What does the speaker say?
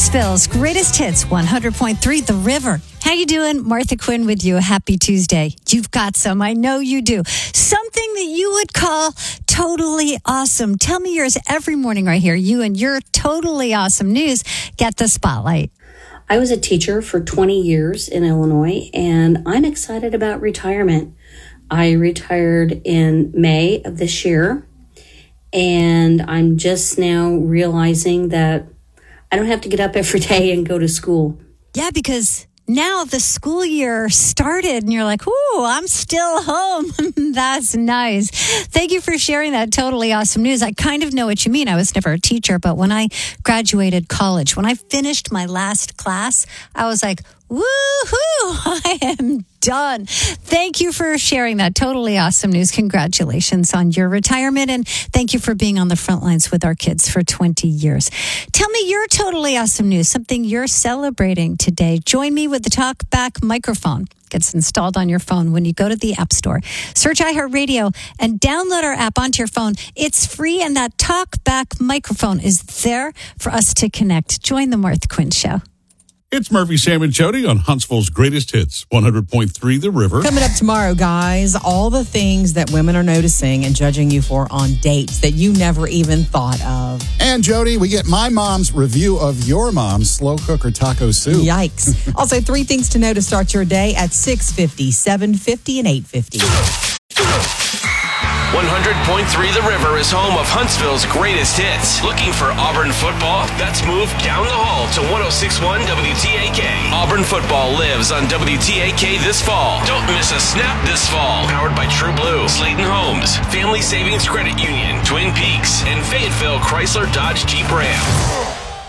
Huntsville's greatest hits, 100.3 The River. How you doing? Martha Quinn with you. Happy Tuesday. You've got some. I know you do. Something that you would call totally awesome. Tell me yours every morning right here. You and your totally awesome news get the spotlight. I was a teacher for 20 years in Illinois, and I'm excited about retirement. I retired in May of this year, and I'm just now realizing that I don't have to get up every day and go to school. Yeah, because now the school year started and you're like, ooh, I'm still home. That's nice. Thank you for sharing that totally awesome news. I kind of know what you mean. I was never a teacher, but when I graduated college, when I finished my last class, I was like, woohoo, I am done. Thank you for sharing that totally awesome news. Congratulations on your retirement, and thank you for being on the front lines with our kids for 20 years. Tell me your totally awesome news, something you're celebrating today. Join me with the TalkBack microphone. Gets installed on your phone when you go to the App Store. Search iHeartRadio and download our app onto your phone. It's free, and that TalkBack microphone is there for us to connect. Join the Martha Quinn Show. It's Murphy, Sam, and Jody on Huntsville's greatest hits, 100.3 The River. Coming up tomorrow, guys, all the things that women are noticing and judging you for on dates that you never even thought of. And Jody, we get my mom's review of your mom's slow cooker taco soup. Yikes. Also, 3 things to know to start your day at 6:50, 7:50, and 8:50. 100.3 The River is home of Huntsville's greatest hits. Looking for Auburn football? That's moved down the hall to 106.1 WTAK. Auburn football lives on WTAK this fall. Don't miss a snap this fall. Powered by True Blue, Slayton Homes, Family Savings Credit Union, Twin Peaks, and Fayetteville Chrysler Dodge Jeep Ram.